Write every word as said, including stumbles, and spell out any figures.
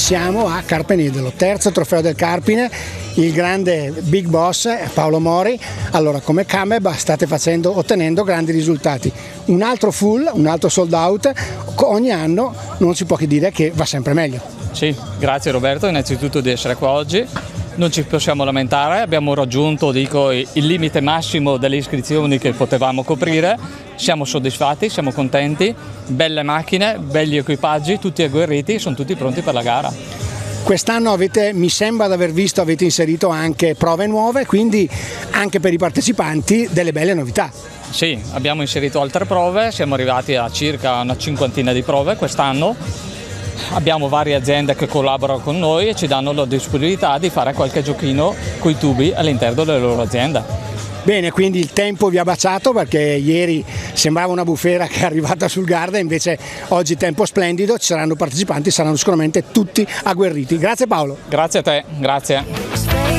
siamo a Carpenedolo, terzo trofeo del Carpine, il grande big boss Paolo Mori. Allora, come Cameb state facendo, ottenendo grandi risultati, un altro full, un altro sold out, ogni anno non si può che dire che va sempre meglio. Sì, grazie Roberto innanzitutto di essere qua oggi. Non ci possiamo lamentare, abbiamo raggiunto dico, il limite massimo delle iscrizioni che potevamo coprire, siamo soddisfatti, siamo contenti, belle macchine, belli equipaggi, tutti agguerriti, sono tutti pronti per la gara. Quest'anno avete, mi sembra di aver visto, avete inserito anche prove nuove, quindi anche per i partecipanti delle belle novità. Sì, abbiamo inserito altre prove, siamo arrivati a circa una cinquantina di prove quest'anno. Abbiamo varie aziende che collaborano con noi e ci danno la disponibilità di fare qualche giochino coi tubi all'interno delle loro aziende. Bene, quindi il tempo vi ha baciato perché ieri sembrava una bufera che è arrivata sul Garda, invece oggi tempo splendido, ci saranno partecipanti, saranno sicuramente tutti agguerriti. Grazie Paolo. Grazie a te, grazie.